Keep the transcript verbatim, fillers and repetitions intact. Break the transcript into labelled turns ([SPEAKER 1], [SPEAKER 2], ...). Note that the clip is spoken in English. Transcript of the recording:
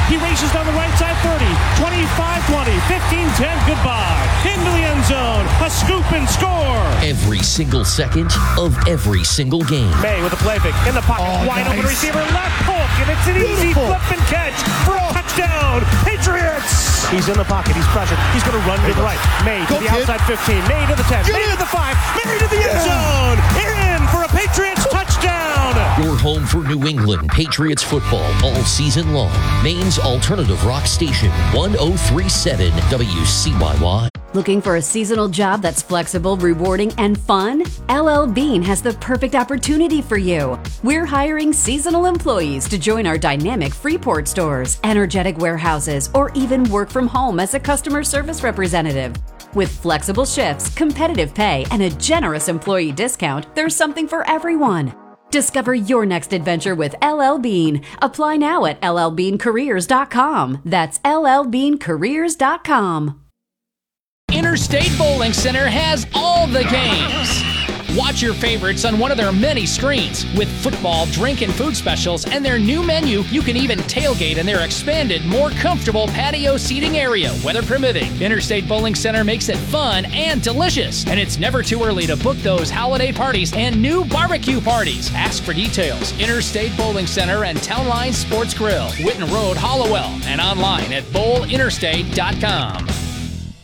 [SPEAKER 1] He races down the right side, thirty, twenty-five twenty, fifteen ten, goodbye. Into the end zone, a scoop and score.
[SPEAKER 2] Every single second of every single game.
[SPEAKER 1] May with a play fake in the pocket,
[SPEAKER 3] Oh,
[SPEAKER 1] wide
[SPEAKER 3] nice.
[SPEAKER 1] open receiver, left hook, and it's an easy
[SPEAKER 3] Beautiful.
[SPEAKER 1] flip and catch for a touchdown. Patriots! He's in the pocket, he's pressured, he's going to run to the right. May to
[SPEAKER 3] Go,
[SPEAKER 1] the
[SPEAKER 3] kid.
[SPEAKER 1] outside fifteen, May to the ten,
[SPEAKER 3] Get
[SPEAKER 1] May
[SPEAKER 3] it.
[SPEAKER 1] to the five, May to the end zone. In for a Patriots touchdown.
[SPEAKER 2] Your home for New England Patriots football all season long. Maine's alternative rock station, one oh three point seven W C Y Y.
[SPEAKER 4] Looking for a seasonal job that's flexible, rewarding, and fun? L L Bean has the perfect opportunity for you. We're hiring seasonal employees to join our dynamic Freeport stores, energetic warehouses, or even work from home as a customer service representative. With flexible shifts, competitive pay, and a generous employee discount, there's something for everyone. Discover your next adventure with L L Bean. Apply now at L L bean careers dot com. That's L L bean careers dot com.
[SPEAKER 5] Interstate Bowling Center has all the games. Watch your favorites on one of their many screens. With football, drink, and food specials and their new menu, you can even tailgate in their expanded, more comfortable patio seating area, weather permitting. Interstate Bowling Center makes it fun and delicious. And it's never too early to book those holiday parties and new barbecue parties. Ask for details. Interstate Bowling Center and Town Line Sports Grill, Whitten Road, Hollowell, and online at bowl interstate dot com.